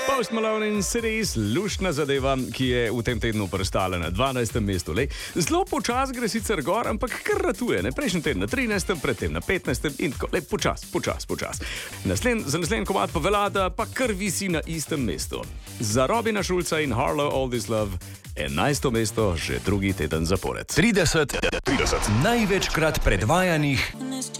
Post Malone in Cities, luštna zadeva, ki je v tem tednu prestala na 12. mestu. Zelo počas gre sicer gor, ampak kar ratuje. Prejšnji teden na 13., predtem na 15. in tako. Počas. Za naslednji komad pa velada, pa kar visi na istem mestu. Za Robina Schulza in Harlow All This Love 11. mesto že drugi teden zapored. 30 največkrat predvajanih